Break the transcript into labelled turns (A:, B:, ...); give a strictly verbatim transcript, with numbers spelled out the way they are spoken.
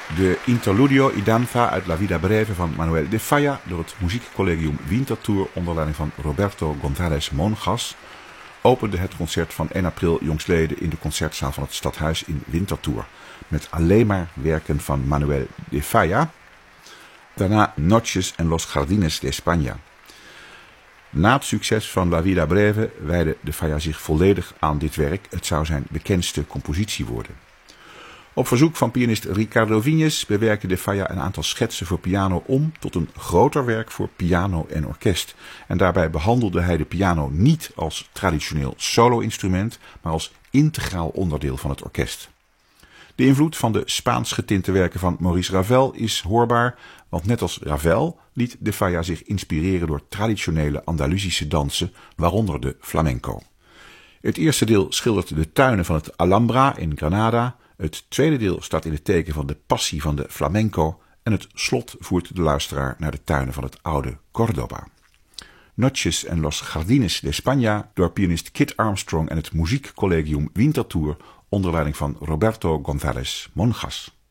A: De Interludio y Danza uit La Vida Breve van Manuel de Falla door het muziekcollegium Winterthur onder leiding van Roberto González Monjas opende het concert van één april jongstleden in de concertzaal van het Stadhuis in Winterthur met alleen maar werken van Manuel de Falla. Daarna Noches en Los Jardines de España. Na het succes van La Vida Breve wijde de Falla zich volledig aan dit werk. Het zou zijn bekendste compositie worden. Op verzoek van pianist Ricardo Viñes bewerkte de Falla een aantal schetsen voor piano om tot een groter werk voor piano en orkest. En daarbij behandelde hij de piano niet als traditioneel solo-instrument, maar als integraal onderdeel van het orkest. De invloed van de Spaans getinte werken van Maurice Ravel is hoorbaar, want net als Ravel liet de Falla zich inspireren door traditionele Andaluzische dansen, waaronder de flamenco. Het eerste deel schildert de tuinen van het Alhambra in Granada, het tweede deel staat in het teken van de passie van de flamenco en het slot voert de luisteraar naar de tuinen van het oude Córdoba. Noches en Los Jardines de España door pianist Kit Armstrong en het muziekcollegium Winterthur onder leiding van Roberto González Monjas.